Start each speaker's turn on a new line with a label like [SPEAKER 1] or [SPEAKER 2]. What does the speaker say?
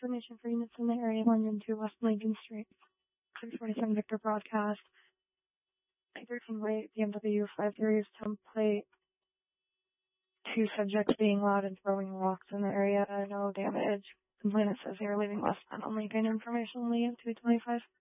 [SPEAKER 1] information for units in the area, London to West Lincoln Street. 647 Victor broadcast. 13 rate, BMW 5 Series template. 2 subjects being loud and throwing rocks in the area. No damage. Complainant says they are leaving westbound on Lincoln. Information only at 225.